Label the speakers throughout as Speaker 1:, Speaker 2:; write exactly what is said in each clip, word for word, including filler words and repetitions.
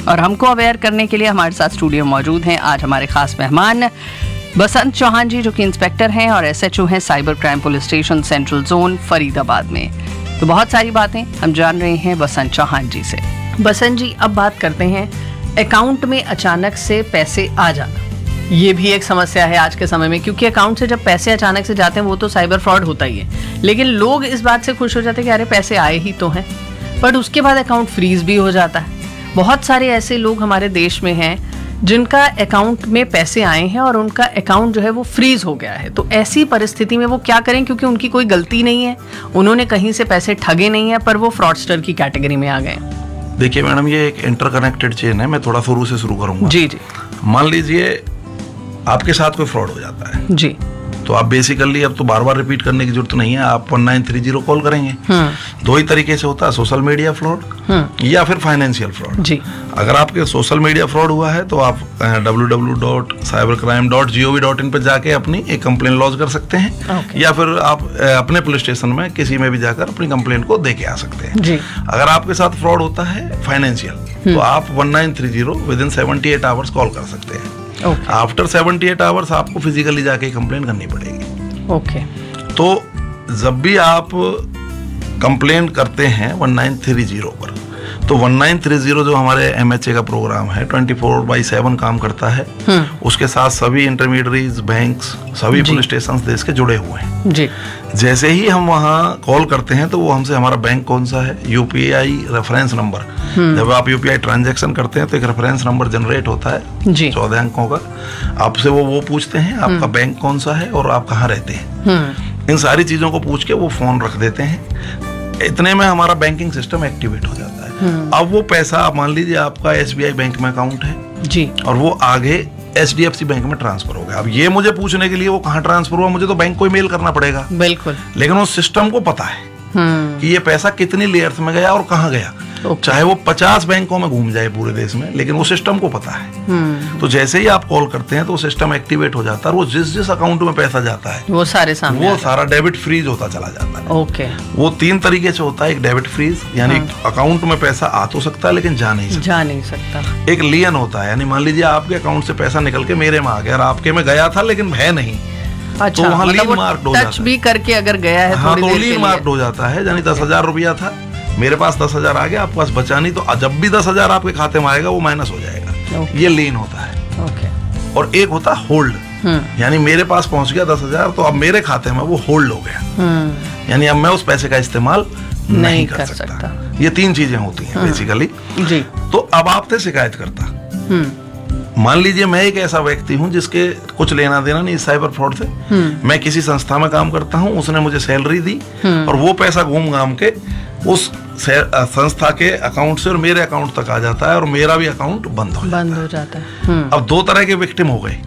Speaker 1: और हमको अवेयर करने के लिए हमारे साथ स्टूडियो मौजूद हैं आज हमारे खास मेहमान बसंत चौहान जी, जो कि इंस्पेक्टर हैं और एसएचओ हैं cyber crime police station central zone Faridabad में। तो बहुत सारी बातें हम जान रहे हैं बसंत चौहान जी से। बसंत जी, अब बात करते हैं अकाउंट में अचानक से पैसे आ जाना। ये भी एक समस्या है आज के समय में, क्योंकि अकाउंट से जब पैसे अचानक से जाते हैं वो तो साइबर फ्रॉड होता ही है, लेकिन लोग इस बात से खुश हो जाते हैं कि अरे पैसे आए ही तो हैं, बट उसके बाद अकाउंट फ्रीज भी हो जाता है। बहुत सारे ऐसे लोग हमारे देश में हैं जिनका अकाउंट में पैसे आए हैं और उनका अकाउंट जो है वो फ्रीज हो गया है। तो ऐसी परिस्थिति में वो क्या करें, क्योंकि उनकी कोई गलती नहीं है, उन्होंने कहीं से पैसे ठगे नहीं है, पर वो फ्रॉडस्टर की कैटेगरी में आ गए।
Speaker 2: देखिए मैडम, ये एक इंटरकनेक्टेड चेन है। मैं थोड़ा शुरू से शुरू करूंगा। जी जी। मान लीजिए आपके साथ कोई फ्रॉड हो जाता है जी, तो आप बेसिकली अब तो बार बार रिपीट करने की जरूरत नहीं है, आप one nine three zero call करेंगे। दो ही तरीके से होता है, सोशल मीडिया फ्रॉड या फिर फाइनेंशियल फ्रॉड जी। अगर आपके सोशल मीडिया फ्रॉड हुआ है तो आप W W W dot cyber crime dot G O V dot in पर जाके अपनी एक कंप्लेन लॉन्च कर सकते हैं। okay. या फिर आप अपने पुलिस स्टेशन में किसी में भी जाकर अपनी कंप्लेन को दे के आ सकते हैं जी। अगर आपके साथ फ्रॉड होता है फाइनेंशियल, तो आप one nine three zero with in seventy eight hours call कर सकते हैं। आफ्टर सेवेंटी एट आवर्स आपको फिजिकली जाके कंप्लेन करनी पड़ेगी। Okay okay. तो जब भी आप कंप्लेन करते हैं वन नाइन थ्री जीरो पर, तो वन नाइन थ्री जीरो जो हमारे एमएचए का प्रोग्राम है ट्वेंटी फोर बाई सेवन काम करता है। उसके साथ सभी इंटरमीडियरीज, बैंक्स, सभी पुलिस स्टेशन देश के जुड़े हुए हैं जी। जैसे ही हम वहाँ कॉल करते हैं तो वो हमसे हमारा बैंक कौन सा है, यूपीआई रेफरेंस नंबर, जब आप यूपीआई ट्रांजैक्शन करते हैं तो एक रेफरेंस नंबर जनरेट होता है चौदह अंकों का। आपसे वो वो पूछते हैं आपका बैंक कौन सा है और आप कहाँ रहते हैं। इन सारी चीजों को पूछ के वो फोन रख देते हैं। इतने में हमारा बैंकिंग सिस्टम एक्टिवेट हो जाता है। अब वो पैसा, आप मान लीजिए आपका एसबीआई बैंक में अकाउंट है जी, और वो आगे एचडीएफसी बैंक में ट्रांसफर हो गया। अब ये मुझे पूछने के लिए वो कहाँ ट्रांसफर हुआ, मुझे तो बैंक को ईमेल करना पड़ेगा। बिल्कुल। लेकिन उस सिस्टम को पता है कि ये पैसा कितनी लेयर्स में गया और कहाँ गया। Okay. चाहे वो पचास बैंकों में घूम जाए पूरे देश में, लेकिन वो सिस्टम को पता है। hmm. तो जैसे ही आप कॉल करते हैं तो वो सिस्टम एक्टिवेट हो जाता है, वो जिस जिस अकाउंट में पैसा जाता है वो सारे सामने वो सारा डेबिट फ्रीज होता चला जाता है। Okay okay. वो तीन तरीके से होता है। एक डेबिट फ्रीज, यानी हाँ. अकाउंट में पैसा आ तो सकता है लेकिन जा नहीं सकता जा नहीं सकता एक लियन होता है, यानी मान लीजिए आपके अकाउंट से पैसा निकल के मेरे में आ गया और आपके में गया था लेकिन है नहीं। अच्छा, तो वहाँ मतलब लीन मार्क्ड हो जाता है। टच भी करके अगर गया है हाँ, तो लीन मार्क्ड हो जाता है। यानी दस हजार रुपया था, मेरे पास दस हजार आ गया, आपके पास बचा नहीं, तो जब भी दस हजार आपके खाते में आएगा वो माइनस हो जाएगा। okay. ये लीन होता है। okay. और एक होता है होल्ड, यानी मेरे पास पहुंच गया दस हजार, तो अब मेरे खाते में वो होल्ड हो गया, यानी अब मैं उस पैसे का इस्तेमाल नहीं, नहीं कर, कर सकता, सकता। ये तीन चीजें होती हैं बेसिकली जी। तो अब आपसे शिकायत करता, मान लीजिए मैं एक ऐसा व्यक्ति हूं जिसके कुछ लेना देना नहीं साइबर फ्रॉड से, मैं किसी संस्था में काम करता हूं, उसने मुझे सैलरी दी और वो पैसा घूम घाम के उस संस्था के अकाउंट से और मेरे अकाउंट तक आ जाता है और मेरा भी अकाउंट बंद हो बंद हो जाता है। अब दो तरह के विक्टिम हो गए।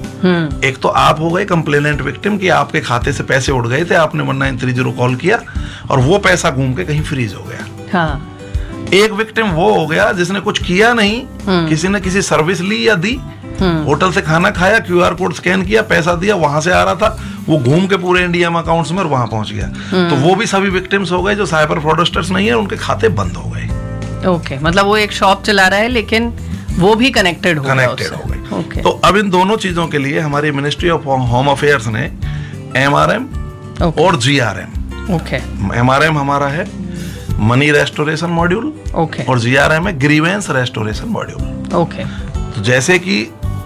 Speaker 2: एक तो आप हो गए कंप्लेनेंट विक्टिम, कि आपके खाते से पैसे उड़ गए थे, आपने one nine three zero call किया और वो पैसा घूम के कहीं फ्रीज हो गया। हाँ। एक विक्टिम वो हो गया जिसने कुछ किया नहीं, किसी ने किसी सर्विस ली या दी, होटल से खाना खाया, क्यूआर कोड स्कैन किया, पैसा दिया, वहां से आ रहा था, वो घूम के पूरे इंडिया में अकाउंट्स में और वहां पहुंच गया। तो वो भी सभी विक्टिम्स हो गए जो साइबर फ्रॉडस्टर्स नहीं है, उनके खाते बंद हो गए। ओके, मतलब वो एक शॉप चला रहा है लेकिन वो भी कनेक्टेड हो कनेक्टेड हो गए। okay. तो अब इन दोनों चीजों के लिए हमारी मिनिस्ट्री ऑफ होम अफेयर्स ने एमआरएम okay. और जीआरएम, ओके, एमआरएम हमारा है मनी रेस्टोरेशन मॉड्यूल, ओके, और जीआरएम है ग्रीवेंस रेस्टोरेशन मॉड्यूल, ओके। तो जैसे कि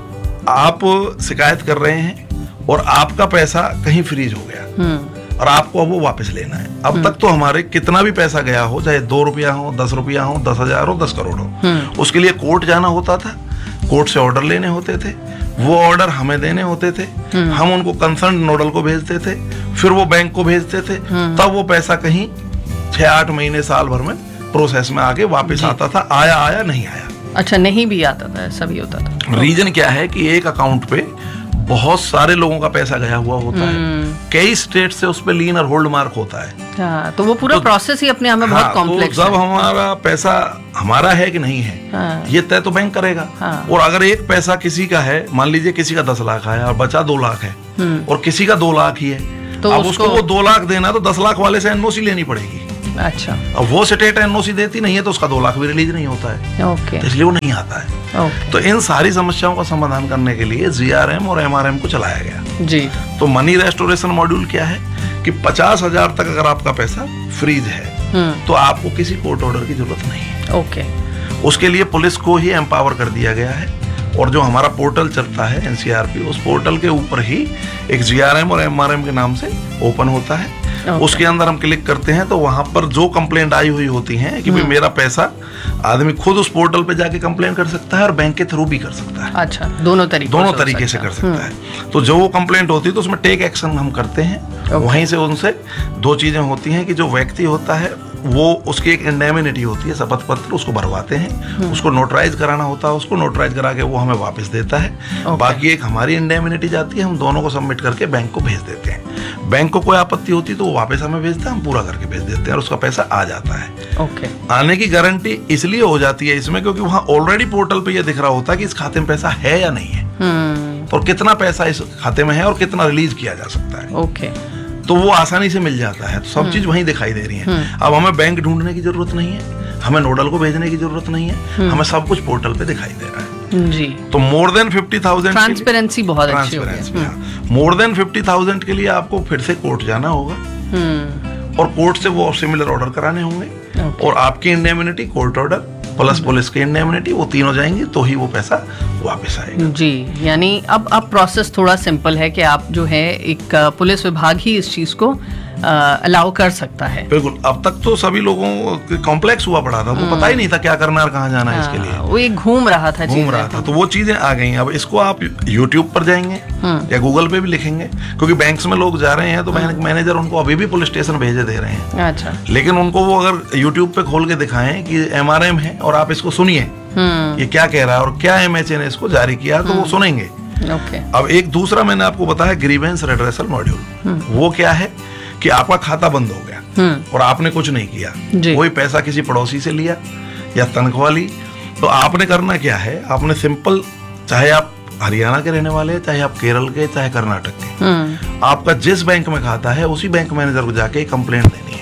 Speaker 2: आप शिकायत कर रहे हैं और आपका पैसा कहीं फ्रीज हो गया और आपको अब वो वापस लेना है। अब तक तो हमारे कितना भी पैसा गया हो, चाहे दो रुपया हो, दस रुपया हो, दस हजार हो, दस करोड़ हो, उसके लिए कोर्ट जाना होता था, कोर्ट से ऑर्डर लेने होते थे, वो ऑर्डर हमें देने होते थे, हम उनको कंसर्न नोडल को भेजते थे, फिर वो बैंक को भेजते थे, तब वो पैसा कहीं छह आठ महीने साल भर में प्रोसेस में आके वापस आता था। आया आया नहीं आया। अच्छा, नहीं भी आता था, ऐसा भी होता था। रीजन क्या है कि एक अकाउंट पे बहुत सारे लोगों का पैसा गया हुआ होता है, कई स्टेट से उस पे लीन और होल्ड मार्क होता है। हाँ, तो वो पूरा तो, प्रोसेस ही अपने आप में हाँ, बहुत कॉम्प्लेक्स तो जब है। हमारा पैसा हमारा है कि नहीं है, हाँ, ये तय तो बैंक करेगा। हाँ, और अगर एक पैसा किसी का है, मान लीजिए किसी का दस लाख है और बचा दो लाख है और किसी का दो लाख ही है, तो अब उसको वो दो लाख देना तो दस लाख वाले से एनओसी लेनी पड़ेगी।
Speaker 1: अच्छा।
Speaker 2: अब वो स्टेट एनओसी देती नहीं है तो उसका दो लाख भी रिलीज नहीं होता है।
Speaker 1: ओके।
Speaker 2: तो इसलिए वो नहीं आता है।
Speaker 1: ओके।
Speaker 2: तो इन सारी समस्याओं का समाधान करने के लिए जीआरएम और एमआरएम को चलाया गया
Speaker 1: जी।
Speaker 2: तो मनी रेस्टोरेशन मॉड्यूल क्या है कि पचास हजार तक अगर आपका पैसा फ्रीज है तो आपको किसी कोर्ट ऑर्डर की जरूरत नहीं है।
Speaker 1: ओके।
Speaker 2: उसके लिए पुलिस को ही एम्पावर कर दिया गया है और जो हमारा पोर्टल चलता है एनसीआरपी, उस पोर्टल के ऊपर ही एक जीआरएम और एमआरएम के नाम से ओपन होता है। okay. उसके अंदर हम क्लिक करते हैं तो वहां पर जो कंप्लेंट आई हुई होती है कि भाई मेरा पैसा, आदमी खुद उस पोर्टल पे जाके कंप्लेंट कर सकता है और बैंक के थ्रू भी कर सकता है।
Speaker 1: अच्छा, दोनों तरीके
Speaker 2: दोनों तरीके से कर सकता है। तो जो वो कंप्लेंट होती है तो उसमें टेक एक्शन हम करते हैं। okay. वहीं से उनसे दो चीजें होती हैं कि जो व्यक्ति होता है वो, उसकी एक इंडेमिनिटी होती है, शपथ पत्र उसको भरवाते हैं, उसको नोटराइज कराना होता है, उसको नोटराइज करा के वो हमें वापस देता है। okay. बाकी एक हमारी इंडेमिनिटी जाती है, हम दोनों को सबमिट करके बैंक को भेज देते हैं। बैंक को कोई आपत्ति होती है तो वो वापस हमें भेजता है, हम पूरा करके भेज देते हैं और उसका पैसा आ जाता है।
Speaker 1: okay.
Speaker 2: आने की गारंटी इसलिए हो जाती है इसमें क्योंकि वहाँ ऑलरेडी पोर्टल पे ये दिख रहा होता है कि इस खाते में पैसा है या नहीं है
Speaker 1: hmm.
Speaker 2: और कितना पैसा इस खाते में है और कितना रिलीज किया जा सकता है।
Speaker 1: Okay okay.
Speaker 2: तो वो आसानी से मिल जाता है। तो सब चीज वहीं दिखाई दे रही है। अब हमें बैंक ढूंढने की जरूरत नहीं है, हमें नोडल को भेजने की जरूरत नहीं है, हमें सब कुछ पोर्टल पे दिखाई दे रहा है
Speaker 1: जी।
Speaker 2: तो more than fifty thousand
Speaker 1: transparency बहुत अच्छी हो गई।
Speaker 2: मोर देन फिफ्टी थाउजेंड के लिए आपको फिर से कोर्ट जाना होगा और कोर्ट से वो सिमिलर ऑर्डर कराने होंगे और आपकी indemnity, court order plus police की इंडेमिनिटी, वो तीनों जाएंगी तो ही वो पैसा वापस आएगा जी।
Speaker 1: यानी अब अब प्रोसेस थोड़ा सिंपल है कि आप जो है एक पुलिस विभाग ही इस चीज को अलाउ कर सकता है।
Speaker 2: बिल्कुल। अब तक तो सभी लोगों कॉम्प्लेक्स हुआ पड़ा था, वो पता ही नहीं था क्या करना और कहाँ जाना है इसके लिए,
Speaker 1: वो एक घूम रहा था
Speaker 2: घूम रहा था। तो वो चीजें आ गई। अब इसको आप यूट्यूब पर जाएंगे या गूगल पे भी लिखेंगे, क्योंकि बैंक्स में लोग जा रहे हैं तो बैंक मैनेजर उनको अभी भी पुलिस स्टेशन भेजे दे रहे हैं।
Speaker 1: अच्छा।
Speaker 2: लेकिन उनको वो अगर यूट्यूब पे खोल के दिखाएं कि एमआरएम है और आप इसको सुनिए ये क्या कह रहा है और क्या एमएचए ने इसको जारी किया, तो वो सुनेंगे।
Speaker 1: ओके।
Speaker 2: अब एक दूसरा मैंने आपको बताया ग्रीवेंस रेड्रेसल मॉड्यूल, वो क्या है कि आपका खाता बंद हो गया और आपने कुछ नहीं किया, कोई पैसा किसी पड़ोसी से लिया या तनख्वाह ली, तो आपने करना क्या है, आपने सिंपल, चाहे आप हरियाणा के रहने वाले हैं, चाहे आप केरल के, चाहे कर्नाटक के, आपका जिस बैंक में खाता है उसी बैंक मैनेजर को जाके कंप्लेंट देनी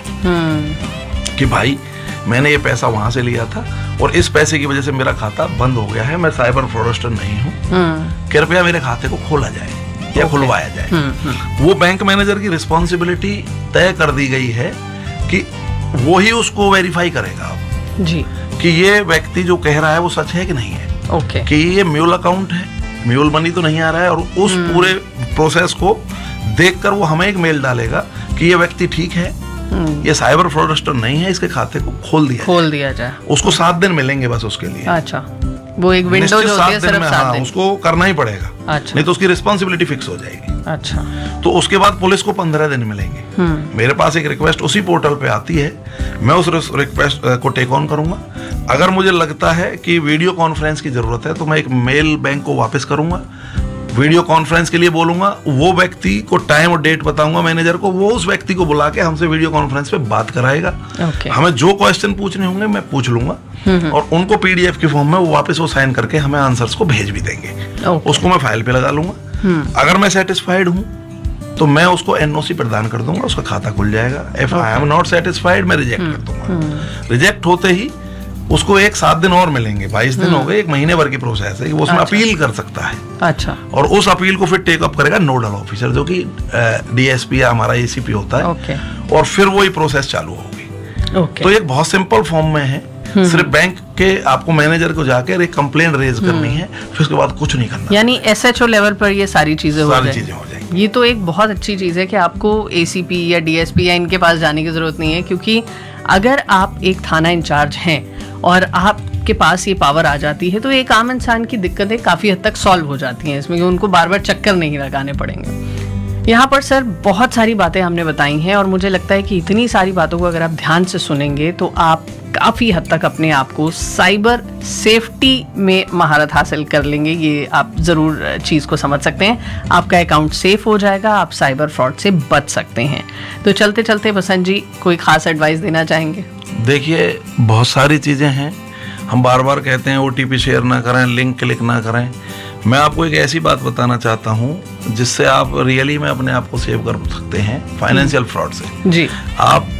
Speaker 2: है कि भाई मैंने ये पैसा वहां से लिया था और इस पैसे की वजह से मेरा खाता बंद हो गया है, मैं साइबर फ्रॉडस्टर नहीं हूँ, कृपया मेरे खाते को खोला जाए या okay. खुलवाया जाए। हुँ, हुँ. वो बैंक मैनेजर की रिस्पॉन्सिबिलिटी तय कर दी गई है कि वो ही उसको वेरीफाई करेगा अब
Speaker 1: जी
Speaker 2: कि ये व्यक्ति जो कह रहा है वो सच है कि नहीं है।
Speaker 1: okay.
Speaker 2: कि ये म्यूल अकाउंट है, म्यूल मनी तो नहीं आ रहा है, और उस पूरे प्रोसेस को देखकर वो हमें एक मेल डालेगा कि ये व्यक्ति ठीक है, ये साइबर फ्रॉडस्टर नहीं है, इसके खाते को खोल दिया
Speaker 1: खोल दिया जाए।
Speaker 2: उसको सात दिन मिलेंगे बस उसके लिए।
Speaker 1: अच्छा, वो एक विंडो जो होती है सिर्फ सात दिन,
Speaker 2: उसको करना ही पड़ेगा।
Speaker 1: अच्छा।
Speaker 2: नहीं तो उसकी रिस्पॉन्सिबिलिटी फिक्स हो जाएगी।
Speaker 1: अच्छा।
Speaker 2: तो उसके बाद पुलिस को पंद्रह दिन मिलेंगे। मेरे पास एक रिक्वेस्ट उसी पोर्टल पे आती है, मैं उस रिक्वेस्ट को टेक ऑन करूंगा। अगर मुझे लगता है कि वीडियो कॉन्फ्रेंस की जरूरत है तो मैं एक मेल बैंक को वापस करूंगा, वीडियो कॉन्फ्रेंस के लिए बोलूंगा, वो व्यक्ति को टाइम और डेट बताऊंगा मैनेजर को, वो उस व्यक्ति को बुला के हमसे वीडियो कॉन्फ्रेंस पे बात कराएगा।
Speaker 1: okay.
Speaker 2: हमें जो क्वेश्चन पूछने होंगे मैं पूछ लूंगा और उनको पीडीएफ के फॉर्म में वो वापस वो साइन करके हमें आंसर्स को भेज भी देंगे।
Speaker 1: okay.
Speaker 2: उसको मैं फाइल पे लगा लूंगा। अगर मैं सेटिस्फाइड हूँ तो मैं उसको एनओसी प्रदान कर दूंगा, उसका खाता खुल जाएगा। If I am not satisfied मैं रिजेक्ट कर दूंगा। रिजेक्ट होते ही उसको एक सात दिन और मिलेंगे, बाईस दिन हो गए, एक महीने भर की प्रोसेस है कि वो उसमें
Speaker 1: अच्छा।
Speaker 2: अपील कर सकता है।
Speaker 1: अच्छा।
Speaker 2: और उस अपील को फिर टेक अप करेगा नोडल ऑफिसर जो कि डीएसपी या हमारा एसीपी होता है।
Speaker 1: ओके।
Speaker 2: और फिर वही प्रोसेस चालू होगी।
Speaker 1: ओके।
Speaker 2: तो एक बहुत सिंपल फॉर्म में है, सिर्फ बैंक के आपको मैनेजर को जाकर एक कंप्लेंट रेज करनी है, फिर उसके बाद कुछ नहीं करना।
Speaker 1: यानी एसएचओ लेवल पर ये सारी चीजें हो
Speaker 2: सारी चीजें हो जाएंगी।
Speaker 1: ये तो एक बहुत अच्छी चीज है कि आपको एसीपी या डीएसपी या इनके पास जाने की जरूरत नहीं है, क्योंकि अगर आप एक थाना इंचार्ज हैं और आपके पास ये पावर आ जाती है तो एक आम इंसान की दिक्कतें काफ़ी हद तक सॉल्व हो जाती हैं इसमें, कि उनको बार बार चक्कर नहीं लगाने पड़ेंगे। यहाँ पर सर बहुत सारी बातें हमने बताई हैं और मुझे लगता है कि इतनी सारी बातों को अगर आप ध्यान से सुनेंगे तो आप काफ़ी हद तक अपने आप को साइबर सेफ्टी में महारत हासिल कर लेंगे। ये आप ज़रूर चीज़ को समझ सकते हैं, आपका अकाउंट सेफ हो जाएगा, आप साइबर फ्रॉड से बच सकते हैं। तो चलते चलते बसंत जी कोई ख़ास एडवाइस देना चाहेंगे?
Speaker 2: देखिए, बहुत सारी चीज़ें हैं, हम बार बार कहते हैं ओटीपी शेयर ना करें, लिंक क्लिक ना करें। मैं आपको एक ऐसी बात बताना चाहता हूँ जिससे आप रियली में अपने आप को सेव कर सकते हैं फाइनेंशियल फ्रॉड से।
Speaker 1: जी।
Speaker 2: आप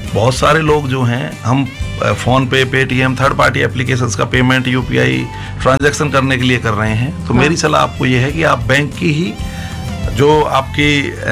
Speaker 2: बहुत सारे लोग जो हैं, हम फोन पे, पेटीएम, थर्ड पार्टी एप्लीकेशंस का पेमेंट, यूपीआई ट्रांजैक्शन करने के लिए कर रहे हैं। तो हाँ। मेरी सलाह आपको ये है कि आप बैंक की ही जो आपकी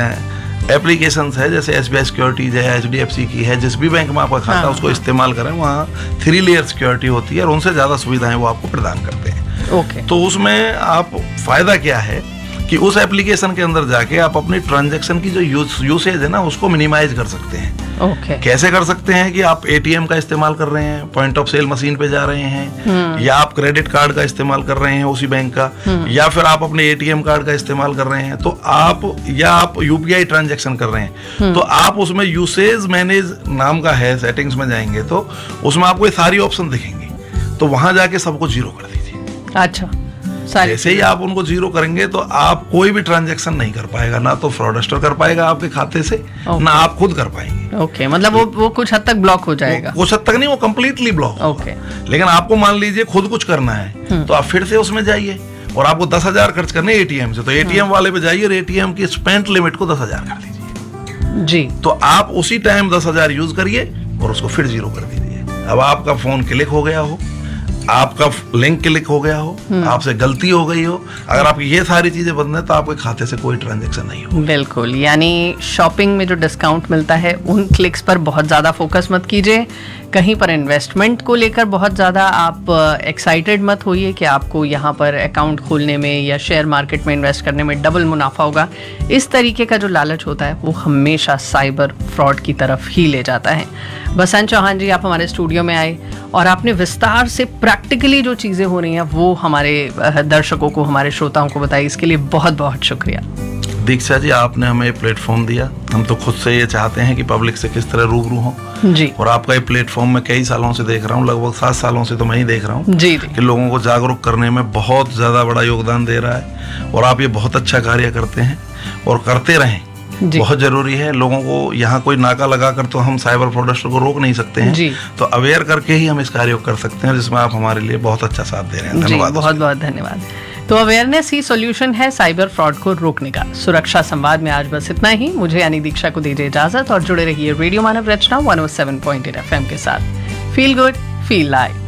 Speaker 2: एप्लीकेशंस है, जैसे एसबीआई सिक्योरिटीज है, एचडीएफसी की है, जिस भी बैंक में आपका खाता है, हाँ। उसको इस्तेमाल करें। वहाँ थ्री लेयर सिक्योरिटी होती है और उनसे ज़्यादा सुविधाएं वो आपको प्रदान करते हैं।
Speaker 1: ओके।
Speaker 2: तो उसमें आप फायदा क्या है कि उस एप्लीकेशन के अंदर जाके आप अपनी ट्रांजैक्शन की जो यूज यूसेज है ना, उसको मिनिमाइज कर सकते हैं।
Speaker 1: ओके।
Speaker 2: कैसे कर सकते हैं कि आप एटीएम का इस्तेमाल कर रहे हैं, पॉइंट ऑफ सेल मशीन पे जा रहे हैं, या आप क्रेडिट कार्ड का इस्तेमाल कर रहे हैं उसी बैंक का, या फिर आप अपने एटीएम कार्ड का इस्तेमाल कर रहे हैं, तो आप या आप यूपीआई ट्रांजैक्शन कर रहे हैं, तो आप उसमें यूसेज मैनेज नाम का है, सेटिंग्स में जाएंगे तो उसमें आपको ये सारी ऑप्शन दिखेंगी। तो वहां जाके सबको जीरो कर दीजिए।
Speaker 1: अच्छा।
Speaker 2: जैसे ही आप उनको जीरो करेंगे तो आप कोई भी ट्रांजैक्शन नहीं कर पाएगा, ना तो फ्रॉडस्टर कर पाएगा आपके खाते से, ना आप खुद कर पाएंगे।
Speaker 1: ओके, मतलब वो वो कुछ हद तक ब्लॉक हो जाएगा।
Speaker 2: कुछ हद तक नहीं, वो कंप्लीटली ब्लॉक।
Speaker 1: ओके।
Speaker 2: लेकिन आपको मान लीजिए खुद कुछ करना है तो आप फिर से उसमें जाइए, और आपको दस हजार खर्च करने एटीएम से, तो एटीएम वाले पे जाइए और एटीएम की स्पेंड लिमिट को दस हजार कर दीजिए
Speaker 1: जी।
Speaker 2: तो आप उसी टाइम दस हजार यूज करिए और उसको फिर जीरो कर दीजिए। अब आपका फोन क्लिक हो गया हो, आपका लिंक क्लिक हो गया हो, आपसे गलती हो गई हो, अगर आपकी ये सारी चीजें बंद है तो आपके खाते से कोई ट्रांजैक्शन नहीं हो।
Speaker 1: बिल्कुल, यानी शॉपिंग में जो डिस्काउंट मिलता है उन क्लिक्स पर बहुत ज़्यादा फोकस मत कीजिए। कहीं पर इन्वेस्टमेंट को लेकर बहुत ज़्यादा आप एक्साइटेड मत होइए कि आपको यहाँ पर अकाउंट खोलने में या शेयर मार्केट में इन्वेस्ट करने में डबल मुनाफा होगा। इस तरीके का जो लालच होता है वो हमेशा साइबर फ्रॉड की तरफ ही ले जाता है। बसंत चौहान जी, आप हमारे स्टूडियो में आए और आपने विस्तार से प्रैक्टिकली जो चीज़ें हो रही हैं वो हमारे दर्शकों को, हमारे श्रोताओं को बताई। इसके लिए बहुत बहुत शुक्रिया।
Speaker 2: दीक्षा जी, आपने हमें प्लेटफॉर्म दिया। हम तो खुद से ये चाहते हैं कि पब्लिक से किस तरह रूबरू हो
Speaker 1: जी,
Speaker 2: और आपका ये प्लेटफॉर्म मैं कई सालों से देख रहा हूँ, लगभग सात सालों से तो मैं ही देख रहा हूँ
Speaker 1: जी जी,
Speaker 2: कि लोगों को जागरूक करने में बहुत ज़्यादा बड़ा योगदान दे रहा है, और आप ये बहुत अच्छा कार्य करते हैं और करते रहें। बहुत जरूरी है। लोगों को यहाँ कोई नाका लगा कर तो हम साइबर फ्रॉडस्टर को रोक नहीं सकते हैं जी। तो अवेयर करके ही हम इस कार्य को कर सकते हैं, जिसमें आप हमारे लिए बहुत अच्छा साथ दे रहे हैं। धन्यवाद।
Speaker 1: बहुत बहुत धन्यवाद। तो अवेयरनेस ही सॉल्यूशन है साइबर फ्रॉड को रोकने का। सुरक्षा संवाद में आज बस इतना ही। मुझे यानी दीक्षा को दीजिए इजाजत और जुड़े रहिए रेडियो मानव रचना one O seven point eight F M के साथ। Feel good, feel live.